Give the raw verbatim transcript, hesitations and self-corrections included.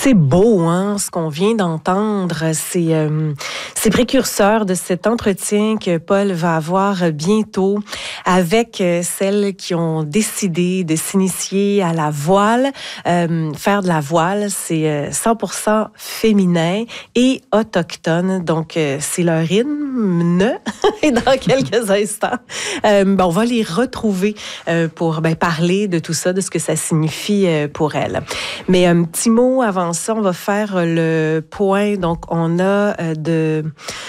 C'est beau, hein, ce qu'on vient d'entendre. C'est, euh, c'est précurseur de cet entretien que Paul va avoir bientôt avec euh, celles qui ont décidé de s'initier à la voile. Euh, faire de la voile, c'est euh, cent pour cent féminin et autochtone. Donc, euh, c'est leur hymne. Et dans quelques instants, euh, ben, on va les retrouver euh, pour ben, parler de tout ça, de ce que ça signifie euh, pour elles. Mais un petit mot avant ça, on va faire le point. Donc, on a euh, de